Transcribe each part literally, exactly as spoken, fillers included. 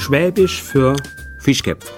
Schwäbisch für Fischköpf.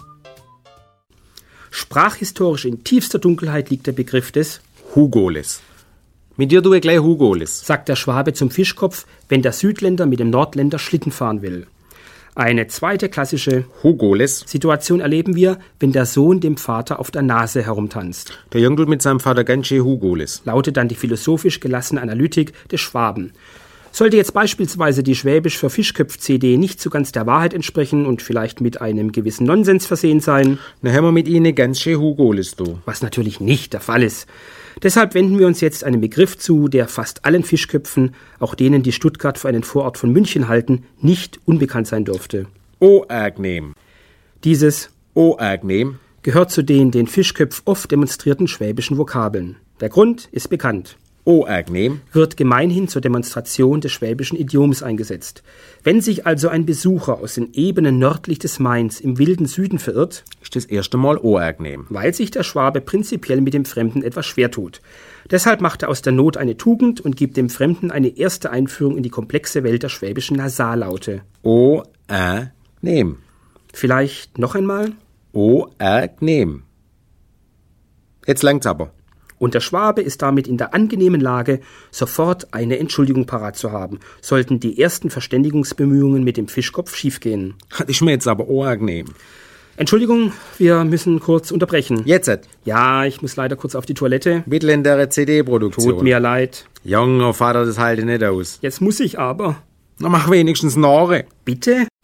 Sprachhistorisch in tiefster Dunkelheit liegt der Begriff des Hugoles. Mit dir tue ich gleich Hugoles, sagt der Schwabe zum Fischkopf, wenn der Südländer mit dem Nordländer Schlitten fahren will. Eine zweite klassische Hugoles. Situation erleben wir, wenn der Sohn dem Vater auf der Nase herumtanzt. Der Junge tut mit seinem Vater ganz schön Hugoles, lautet dann die philosophisch gelassene Analytik des Schwaben. Sollte jetzt beispielsweise die Schwäbisch für Fischköpf-C D nicht so ganz der Wahrheit entsprechen und vielleicht mit einem gewissen Nonsens versehen sein, dann haben wir mit ihnen ganz schön Hugoles do. Was natürlich nicht der Fall ist. Deshalb wenden wir uns jetzt einem Begriff zu, der fast allen Fischköpfen, auch denen, die Stuttgart für einen Vorort von München halten, nicht unbekannt sein dürfte. Oergnehm. Dieses Oergnehm gehört zu den den Fischköpf oft demonstrierten schwäbischen Vokabeln. Der Grund ist bekannt. Oergnehm wird gemeinhin zur Demonstration des schwäbischen Idioms eingesetzt. Wenn sich also ein Besucher aus den Ebenen nördlich des Mains im wilden Süden verirrt, ist das erste Mal Oergnehm, weil sich der Schwabe prinzipiell mit dem Fremden etwas schwer tut. Deshalb macht er aus der Not eine Tugend und gibt dem Fremden eine erste Einführung in die komplexe Welt der schwäbischen Nasallaute. Oergnehm. Vielleicht noch einmal? Oergnehm. Jetzt langt's aber. Und der Schwabe ist damit in der angenehmen Lage, sofort eine Entschuldigung parat zu haben, sollten die ersten Verständigungsbemühungen mit dem Fischkopf schiefgehen. Das ist mir jetzt aber unangenehm. Entschuldigung, wir müssen kurz unterbrechen. Jetzt? Ja, ich muss leider kurz auf die Toilette. Mittel in der C D-Produktion. Tut mir leid. Junger Vater, das halte nicht aus. Jetzt muss ich aber. Na, mach wenigstens Nore. Bitte?